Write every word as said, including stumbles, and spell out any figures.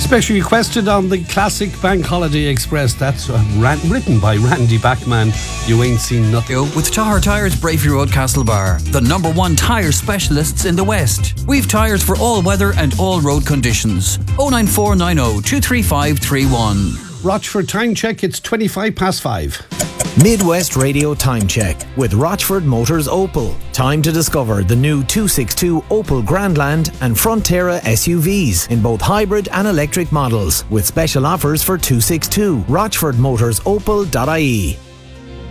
Specially requested on the classic Bank Holiday Express. That's uh, ran- written by Randy Bachman. You ain't seen nothing. With Tahar Tyres, Bravery Road, Castlebar, the number one tyre specialists in the West. We've tyres for all weather and all road conditions. oh nine four nine oh, two three five three one. Rochford time check, it's twenty-five past five. Midwest Radio Time Check with Rochford Motors Opel. Time to discover the new two sixty-two Opel Grandland and Frontera S U Vs in both hybrid and electric models with special offers for two sixty-two. rochford motors opel dot I E.